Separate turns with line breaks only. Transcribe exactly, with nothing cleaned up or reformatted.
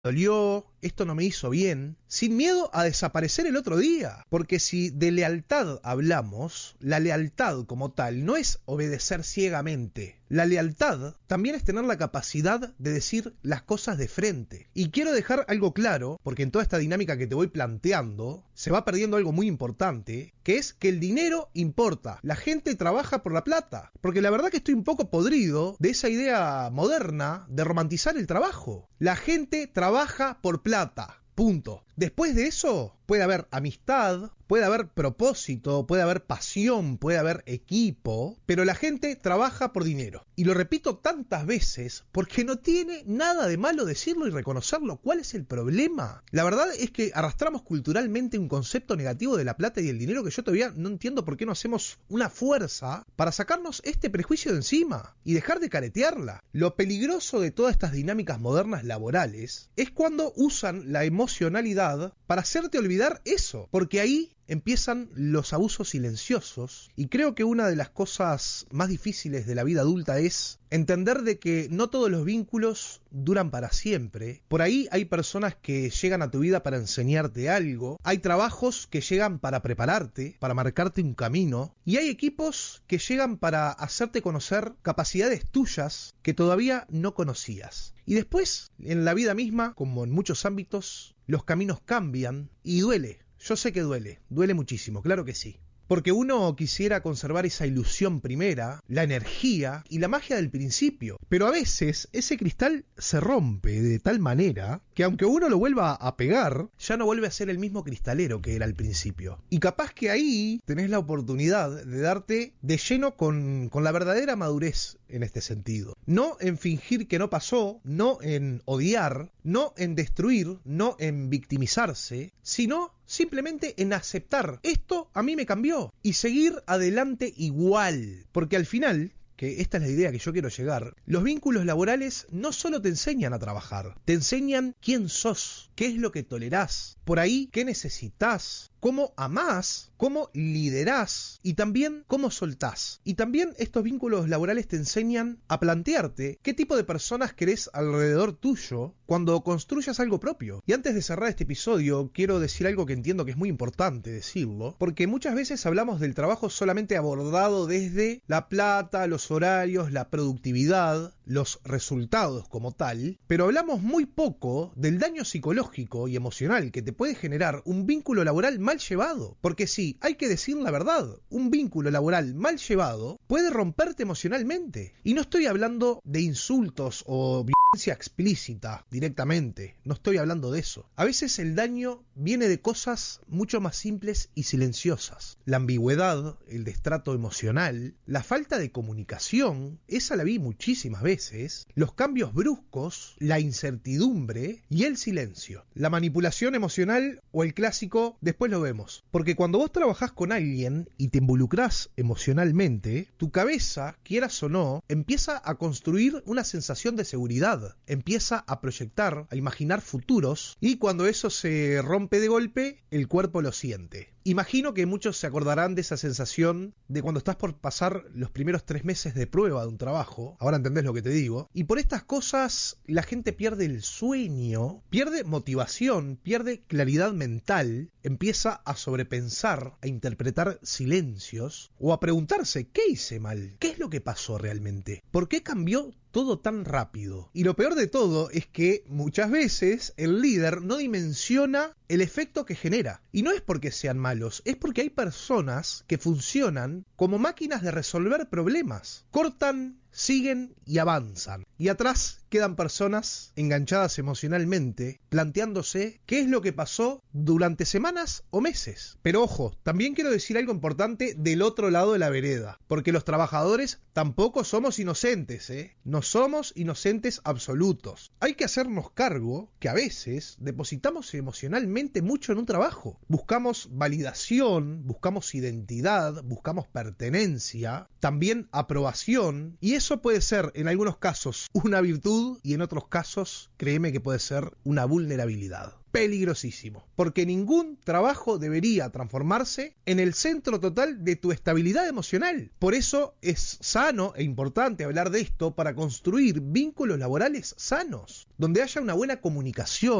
dolió, esto no me hizo bien, sin miedo a desaparecer el otro día. Porque si de lealtad hablamos, la lealtad como tal no es obedecer ciegamente. La lealtad también es tener la capacidad de decir las cosas de frente. Y quiero dejar algo claro, porque en toda esta dinámica que te voy planteando, se va perdiendo algo muy importante, que es que el dinero importa. La gente trabaja por la plata. Porque la verdad que estoy un poco podrido de esa idea moderna de romantizar el trabajo. La gente trabaja por plata. Punto. Después de eso, puede haber amistad, puede haber propósito, puede haber pasión, puede haber equipo, pero la gente trabaja por dinero. Y lo repito tantas veces porque no tiene nada de malo decirlo y reconocerlo. ¿Cuál es el problema? La verdad es que arrastramos culturalmente un concepto negativo de la plata y el dinero que yo todavía no entiendo por qué no hacemos una fuerza para sacarnos este prejuicio de encima y dejar de caretearla. Lo peligroso de todas estas dinámicas modernas laborales es cuando usan la emocionalidad para hacerte olvidar eso, porque ahí empiezan los abusos silenciosos. Y creo que una de las cosas más difíciles de la vida adulta es entender de que no todos los vínculos duran para siempre. Por ahí hay personas que llegan a tu vida para enseñarte algo, hay trabajos que llegan para prepararte, para marcarte un camino, y hay equipos que llegan para hacerte conocer capacidades tuyas que todavía no conocías. Y después, en la vida misma, como en muchos ámbitos, los caminos cambian y duele. Yo sé que duele, duele muchísimo, claro que sí. Porque uno quisiera conservar esa ilusión primera, la energía y la magia del principio. Pero a veces ese cristal se rompe de tal manera que aunque uno lo vuelva a pegar, ya no vuelve a ser el mismo cristalero que era al principio. Y capaz que ahí tenés la oportunidad de darte de lleno con, con la verdadera madurez en este sentido. No en fingir que no pasó, no en odiar, no en destruir, no en victimizarse, sino simplemente en aceptar, esto a mí me cambió, y seguir adelante igual, porque al final, que esta es la idea que yo quiero llegar, los vínculos laborales no solo te enseñan a trabajar, te enseñan quién sos, qué es lo que tolerás, por ahí qué necesitas, cómo amás, cómo liderás y también cómo soltás. Y también estos vínculos laborales te enseñan a plantearte qué tipo de personas querés alrededor tuyo cuando construyas algo propio. Y antes de cerrar este episodio, quiero decir algo que entiendo que es muy importante decirlo, porque muchas veces hablamos del trabajo solamente abordado desde la plata, los horarios, la productividad, los resultados como tal, pero hablamos muy poco del daño psicológico y emocional que te puede generar un vínculo laboral mal llevado. Porque sí, hay que decir la verdad, un vínculo laboral mal llevado puede romperte emocionalmente. Y no estoy hablando de insultos o violencia explícita directamente, no estoy hablando de eso. A veces el daño viene de cosas mucho más simples y silenciosas. La ambigüedad, el destrato emocional, la falta de comunicación, esa la vi muchísimas veces, los cambios bruscos, la incertidumbre y el silencio. La manipulación emocional o el clásico, después lo vemos. Porque cuando vos trabajás con alguien y te involucrás emocionalmente, tu cabeza, quieras o no, empieza a construir una sensación de seguridad, empieza a proyectar, a imaginar futuros, y cuando eso se rompe de golpe, el cuerpo lo siente. Imagino que muchos se acordarán de esa sensación de cuando estás por pasar los primeros tres meses de prueba de un trabajo, ahora entendés lo que te digo, y por estas cosas la gente pierde el sueño, pierde motivación, pierde claridad mental, empieza a sobrepensar, a interpretar silencios, o a preguntarse, ¿qué hice mal? ¿Qué es lo que pasó realmente? ¿Por qué cambió todo tan rápido? Y lo peor de todo es que muchas veces el líder no dimensiona el efecto que genera. Y no es porque sean malos, es porque hay personas que funcionan como máquinas de resolver problemas. Cortan, siguen y avanzan. Y atrás quedan personas enganchadas emocionalmente, planteándose qué es lo que pasó durante semanas o meses. Pero ojo, también quiero decir algo importante del otro lado de la vereda, porque los trabajadores tampoco somos inocentes, ¿eh? No somos inocentes absolutos. Hay que hacernos cargo que a veces depositamos emocionalmente mucho en un trabajo. Buscamos validación, buscamos identidad, buscamos pertenencia, también aprobación, y eso puede ser en algunos casos una virtud y en otros casos, créeme que puede ser una vulnerabilidad. peligrosísimo, porque ningún trabajo debería transformarse en el centro total de tu estabilidad emocional. Por eso es sano e importante hablar de esto para construir vínculos laborales sanos, donde haya una buena comunicación,